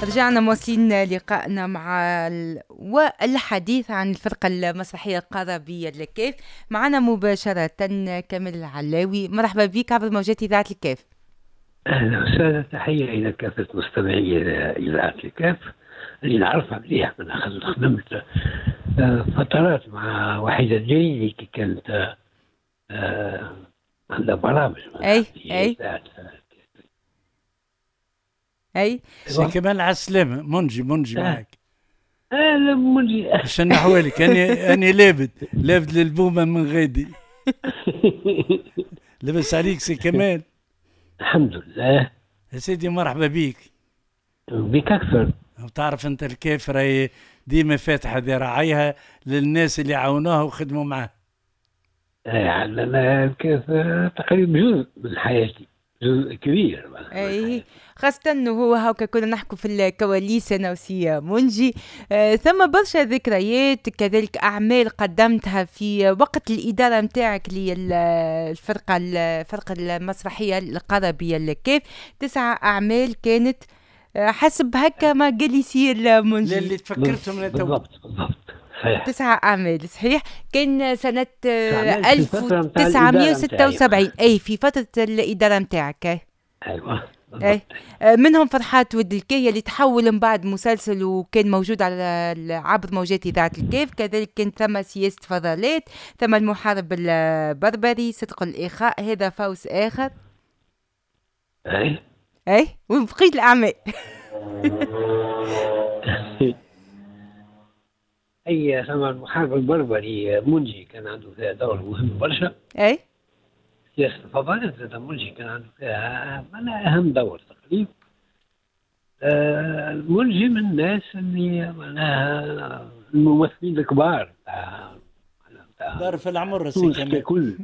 رجعنا مواصلين لقائنا مع والحديث عن الفرقة المسرحية القرابية الكيف. معنا مباشرة كامل العلاوي، مرحبا بك عبر موجات إذاعة الكيف. أهلا وسهلا، تحية إلى كافة مستمعي إذاعة الكاف اللي نعرفها مليح. من خدمت فترات مع وحيدة الجيلي كي كانت عندها برامج أي في أي إذاعة. أي سي كمال على السلامة. منجي معك. لا منجي. عشان نحوالك أني لابد للبومة من غادي. لبس عليك سي كمال. الحمد لله يا سيدي، مرحبا بيك. بك أكثر. تعرف أنت الكيف راهي ديما فاتحة ذراعيها للناس اللي عاونوها وخدموا معاه. أنا كيف تقريبا جزء من حياتي، جزء كبير. أي خاصة أنه هو هاكا كنا نحكوا في الكواليس أنا وسيا منجي. ثم برشا ذكريات، كذلك أعمال قدمتها في وقت الإدارة متاعك الفرقة المسرحية القرابية الكيف. 9 أعمال كانت، حسب هكا ما قال يصير منجي اللي تفكرتهم بالضبط 9 أعمال صحيح. كان سنة 1976. 1976 أي في فترة الإدارة متاعك. أيوة أي منهم فرحات ود الكي اللي تحول من بعد مسلسل وكان موجود على عبر موجات إذاعة الكيف. كذلك كان ثم سياسة فضلات، ثم المحارب البربري، صدق الإخاء، هذا فوز آخر. أي وبقية الأعمال. أي ثم المحارب البربري منجي كان عنده فيها دور مهم برشا. أي سياسة الفضلات زاد منجي كان عنده فيها أهم دور تقريبا. منجي من الناس اللي معناها الممثلين الكبار دار في العمر سي كمال كل.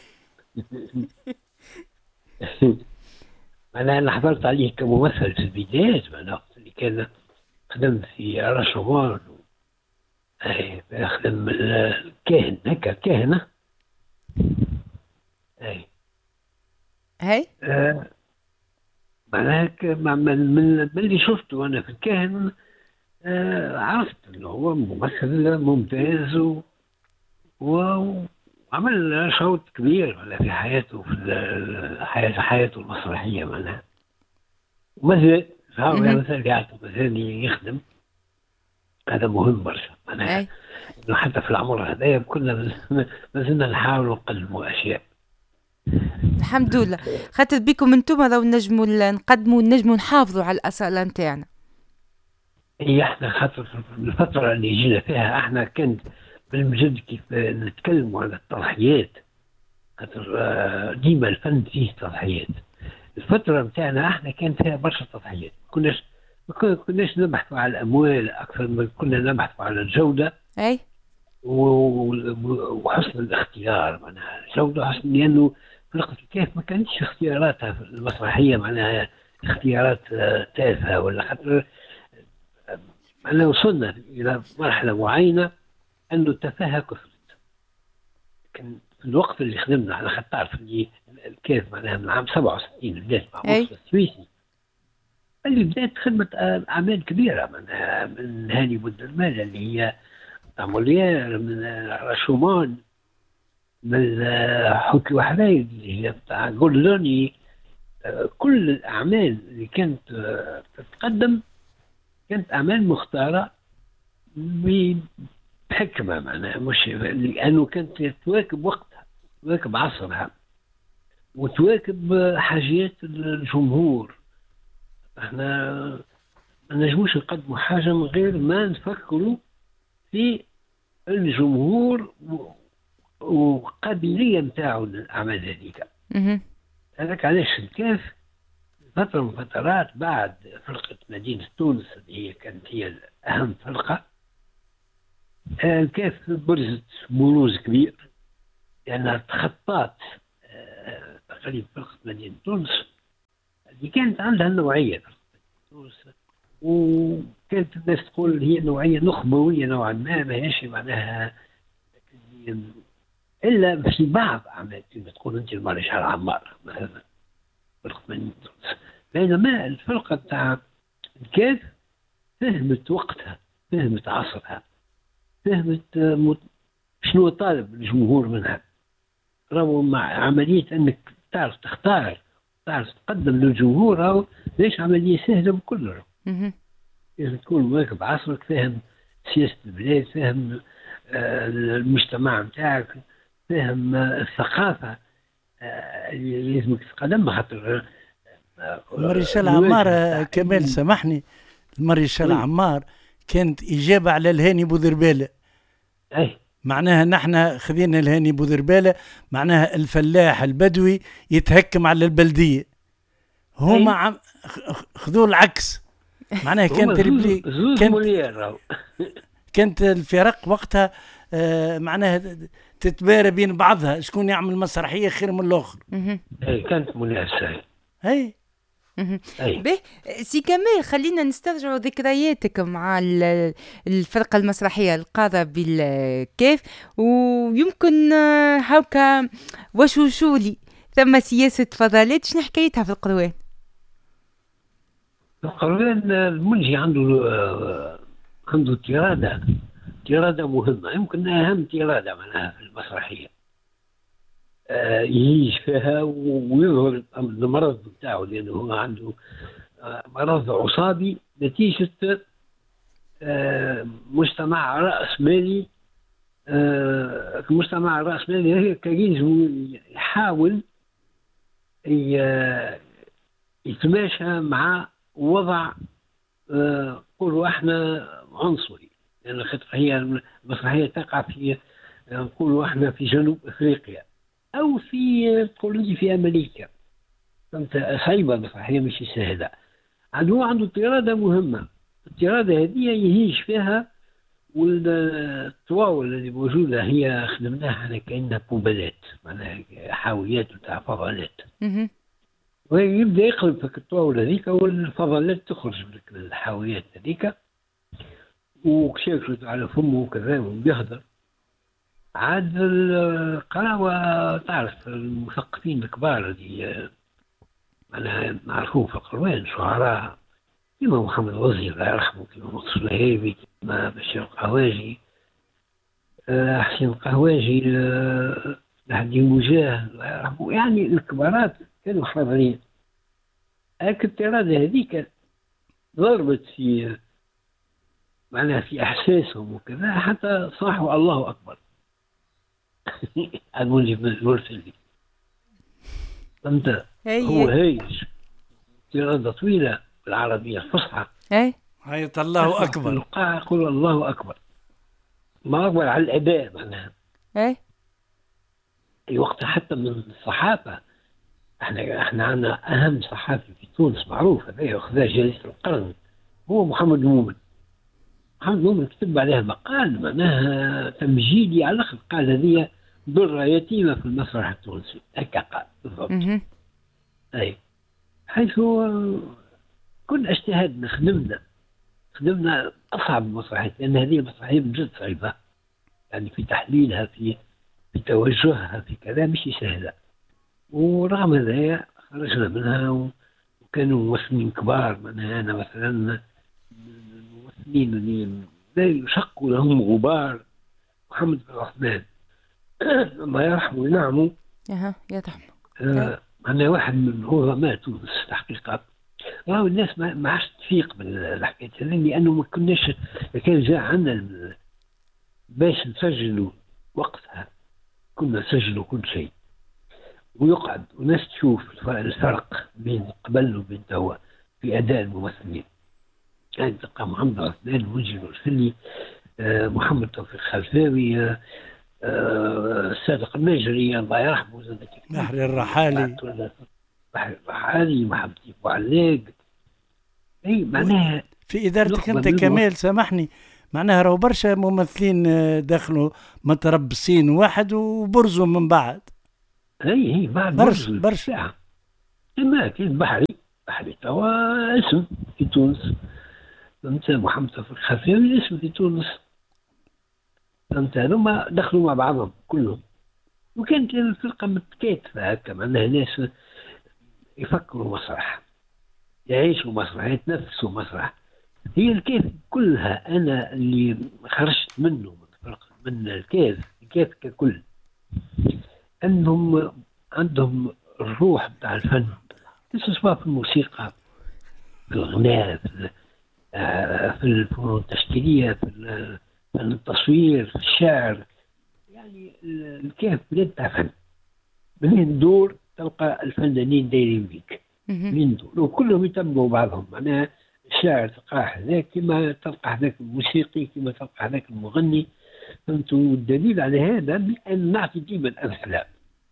أنا حضرت عليه كممثل في البدايات، معناها اللي كان خدم في رشوان، خدم الكاهن هكا كاهنة. هاي معناها من اللي شفته أنا في الكاهن عرفت إنه هو ممثل ممتاز وعمل شوط كبير في حياته، في حياته المسرحية معناها. ومازال مازال يخدم. هذا مهم برشا معناها إنه حتى في العمر هذايا كنا ما زلنا نحاول نقدموا أشياء. الحمد لله، خاطر بكم انتم راهو نجموا نقدموا، نجموا نحافظوا على الأصالة نتاعنا. هي احنا خاطر في الفترة اللي جينا فيها احنا كانت بالمجد كيف نتكلموا على التضحيات، خاطر ديما الفن فيه تضحيات. الفترة نتاعنا احنا كان فيها برشا تضحيات، ما كناش نبحثوا على الأموال أكثر ما كنا نبحثوا على الجودة. أي وحسن الاختيار، معناها جودة وحسن، لأنه فرقة الكيف ما كانتش اختياراتها المسرحية معناها اختيارات تافهة، ولا خاطر معناها وصلنا إلى مرحلة معينة أنه التفاهة كثرت. لكن في الوقت اللي خدمنا على خاطر تعرف اللي الكيف معناها من عام 67 بدات مع مصر السويسي، اللي بدات خدمة أعمال كبيرة معناها من هاني بودرمان اللي هي بتاع موليير، من رشومان، من حوت الوحدايد اللي هي بتاع جولدوني. كل الأعمال اللي كانت تتقدم كانت أعمال مختارة بحكمة معناها، مش لأنه كانت تواكب وقتها، تواكب عصرها، وتواكب حاجات الجمهور. احنا ما نجموش نقدموا حاجة من غير ما نفكروا في الجمهور وقابلية متاعه للأعمال هذيك. هذاك علاش الكيف فترة من فترات بعد فرقة مدينة تونس اللي هي كانت هي أهم فرقة، الكيف برزت بروز كبير لأنها تخطات تقريبا فرقة مدينة تونس اللي كانت عندها النوعية فرقة تونس، وكانت الناس تقول هي نوعية نخبوية نوعا ما هيش معناها إلا في بعض أعمال كما تقول أنت المارشال عمار مثلا فرقة مدينة تونس. بينما الفرقة تاع الكيف فهمت وقتها، فهمت عصرها، فهمت شنو طالب الجمهور منها. راهو مع عملية أنك تعرف تختار، تعرف تقدم للجمهور، راهو ليش عملية سهلة بكل. لازم تكون مواكب عصرك، فاهم سياسة البلاد، فاهم المجتمع متاعك، فاهم الثقافة اللي لازمك تقدمها. خاطر المارشال عمار كمال سامحني، المارشال عمار كانت إجابة على الهاني بوذربالة. أي معناها نحن خذينا الهاني بوذربالة، معناها الفلاح البدوي يتهكم على البلدية، هما خذوا العكس. معناها كانت كانت الفرق وقتها معناها تتبارى بين بعضها، شكون يعمل مسرحية خير من الآخر. أي كانت منافسة. أي به سي كمال، خلينا نسترجعوا ذكرياتك مع الفرقة المسرحية القاضة بالكيف، ويمكن هاكا وشوشولي ثم سياسة فضلات شنو حكايتها في القروان؟ القروان المنجي عنده تيرادة مهمة، يمكن أهم تيرادة معناها في المسرحية. يعيش فيها ويظهر المرض بتاعه، لأنه هو عنده مرض عصابي نتيجة مجتمع رأسمالي. المجتمع الرأسمالي هي كيجب يحاول يتماشى مع وضع نقولوا احنا عنصري، لأن يعني هي المسرحية تقع في نقولوا احنا في جنوب أفريقيا أو في أمريكا. فهمت؟ صعيبة المسرحية مش سهلة. هو عنده تيرادة مهمة، التيرادة هذه يهيج فيها، والطواول اللي موجودة هي خدمناها احنا كأنها بوبلات، معناها حاويات وتاع فضلات. ويبدأ يقلب في الطواول هذيك والفضلات تخرج من الحاويات هذيك، وكشاكشت على فمه وكذا وبيهدر. عاد القراوة تعرف المثقفين الكبار اللي معناها معروفون في القروان، شعراء كما محمد غزي الله يرحمه، كما مصطفى الهيبي، كما بشير القهواجي، حسين القهواجي، الدين وجاه الله يرحمه، يعني الكبارات كانوا حاضرين. لكن التيرادة هذيك ضربت في معناها في احساسهم وكذا، حتى صاحوا الله اكبر. المنجب المرسلي فهمت؟ هو هايش تيرادة طويلة بالعربية الفصحى. هاي الله اكبر، القاع يقول الله اكبر، ما اكبر على الاباء معناها. اي وقت حتى من الصحافة، احنا عندنا اهم صحافي في تونس معروف، هذا خذا جليس القرن، هو محمد مومن. محمد مومن كتب عليها مقال معناها تمجيدي على الاخر، قال هذه ضرة يتيمة في المسرح التونسي، هكا قال بالضبط. اي حيث كنا اجتهدنا، خدمنا اصعب المسرحيات، لان هذه المسرحيه بجد صعبه، يعني في تحليلها، في توجهها، في كلام مش سهله. ورغم هذا خرجنا منها، وكانوا ممثلين كبار. معناها انا مثلا الممثلين اللي لا يشق لهم غبار محمد بن عثمان الله يرحمه وينعمه. يرحمه. أنا واحد من عظماء تونس الحقيقة. راهو الناس ما عادش تفيق بالحكاية هذه، لأنه ما كناش، كان جاء عنا باش نسجلوا وقتها، كنا نسجلوا كل شيء ويقعد وناس تشوف الفرق بين قبل وبين توا في أداء الممثلين. يعني تلقى محمد عثمان المنجم الفني، محمد توفيق خلفاوي، الصادق المجري الله يرحمه، محري الرحالي، محمد وعلاق. اي معناها في ادارتك انت كمال سامحني، معناها راهو برشا ممثلين دخلوا متربصين واحد وبرزوا من بعد. اي بعد برشا. اما كاين بحري توا اسم في تونس، فهمت؟ محمد توفيق خلفاوي اسم في تونس، فهمت؟ هذوما دخلوا مع بعضهم كلهم، وكانت الفرقة متكاتفة هكا، معناها ناس يفكروا مسرح، يعيشوا مسرح، يتنفسوا مسرح، هي الكيف كلها أنا اللي خرجت منه من الكيف ككل، أنهم عندهم الروح بتاع الفن، سواء في الموسيقى، في الغناء، في الفنون التشكيلية، في التصوير، في الشعر. يعني الكيف بلاد تاع فن، منين دور تلقى الفنانين دايرين بيك، منين دور وكلهم يتبعوا بعضهم. معناها الشاعر تلقاه هذاك كما تلقى هذاك الموسيقي، كما تلقى هذاك المغني. فهمتوا؟ الدليل على هذا بأن نعطي ديما الأمثلة.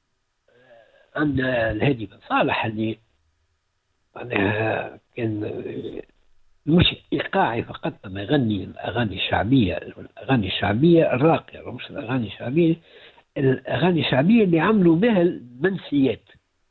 عندنا الهادي بن صالح اللي معناها كان مش إيقاعي فقط، ما يغني الأغاني الشعبية، الأغاني الشعبية الراقية، مش الأغاني الشعبية، الأغاني الشعبية اللي عملوا بها المنسيات.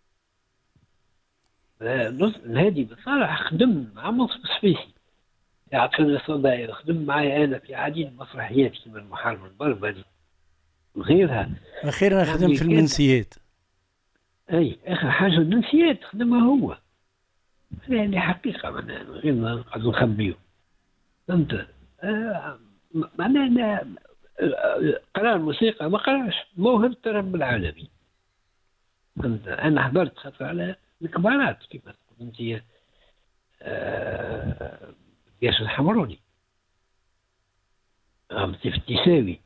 الهادي بن صالح خدم مع منصف السفيسي، يعطينا صدى، خدم معي أنا في عديد المسرحيات كما المحارب البربري وغيرها. أخيرا خدم في المنسيات. أي آخر حاجة المنسيات خدمها هو. هذه حقيقة معناها غير ما نقعد نخبيه. فهمت؟ معناها قرار الموسيقى ما قراش، موهبة رب العالمين. فهمت؟ أنا حضرت خاطر على الكبارات كيف تقول أنت، ياسر الحمروني، في التساوي،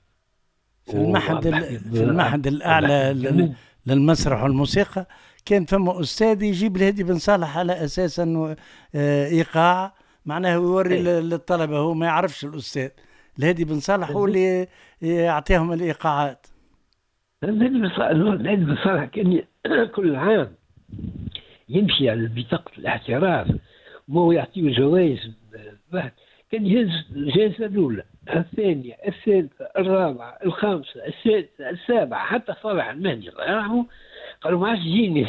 في المعهد الأعلى للمسرح والموسيقى. كان فما أستاذ يجيب الهادي بن صالح على أساس أنه إيقاع، معناه يوري للطلبة، هو ما يعرفش الأستاذ. الهادي بن صالح هو اللي يعطيهم الإيقاعات. الهادي بن صالح كان كل عام يمشي على بطاقة الاحتراف، وهو يعطيه جوائز. كان يهز الجائزة الأولى، الثانية، الثالثة، الرابعة، الخامسة، السادسة، السابعة، حتى صالح المهدي الله يرحمه قالوا ما عادش تجيني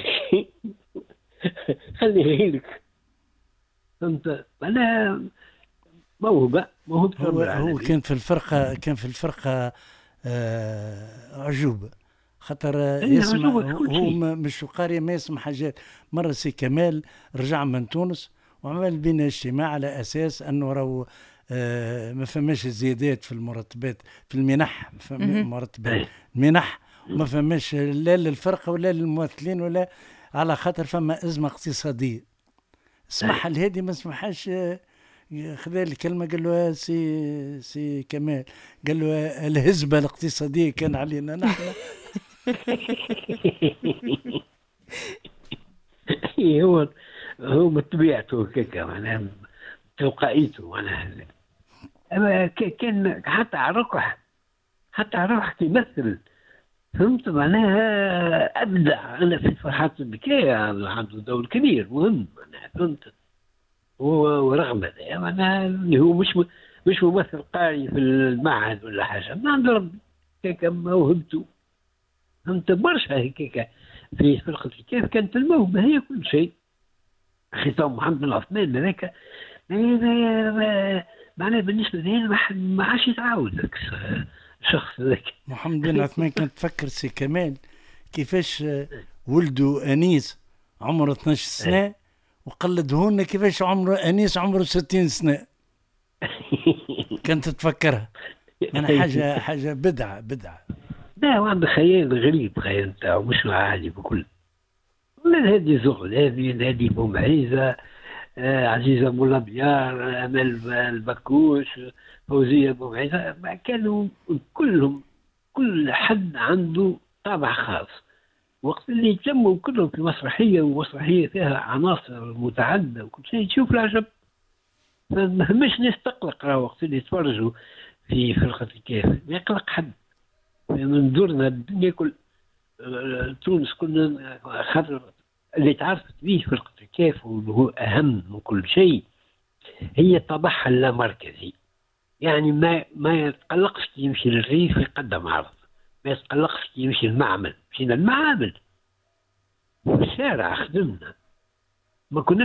خليه لك. فهمت؟ أنا موهبة هو كان في الفرقة عجوبة، خاطر يسمع هو مش قارئ، ما يسمع حاجات. مرة سي كمال رجع من تونس وعمل بينا اجتماع على أساس أنه راهو ما فماش زيادات في المرتبات، في المنح، مرتبات المنح ما فماش لا للفرقة ولا للممثلين، ولا على خاطر فما أزمة اقتصادية. اسمح الهادي ما سمحش، خذ الكلمة قال له سي كمال، قال له الهزبة الاقتصادية كان علينا نحن. هو بطبيعته كيكا، معناها تلقائيته، معناها أما كان حتى على روح يمثل. فهمت؟ معناها أبدع. أنا في فرحات البكاية عنده دور كبير مهم، معناها فهمت؟ ورغم هذا معناها اللي هو مش ممثل قاري في المعهد ولا حاجة، ما عنده ربي كيكا موهبته. فهمت؟ برشا هيك في فرقة الكيف كانت الموهبة هي كل شيء. ختام محمد بن عثمان هذاك معناها بالنسبة لي ما عادش يتعاود ذاك الشخص ذاك. محمد بن عثمان كانت تفكر سي كمال كيفاش ولده أنيس عمره 12 سنة وقلدهن كيفاش عمره أنيس عمره 60 سنة. كانت تفكرها أنا حاجة بدعة. لا، وعنده خيال غريب، خيال نتاعو مش عادي بكل. هذه زغل، هذه بومعيزة، عزيزة مولا بيار، أمل البكوش، فوزية بومعيزة، كانوا كلهم كل حد عنده طابع خاص. وقت اللي يتجمعوا كلهم في مسرحية، ومسرحية فيها عناصر متعددة وكل شيء، تشوف العجب. مش ناس تقلق وقت اللي يتفرجوا في فرقة الكيف، ما يقلق حد. من دورنا الدنيا كل تونس كنا خاطر اللي تعرفت به فرقة الكيف، وهو أهم من كل شيء هي طبعها اللامركزي. يعني ما يتقلقش يمشي للريف يقدم عرض، ما يتقلقش يمشي المعمل. مشينا المعامل في الشارع، خدمنا، ما كنا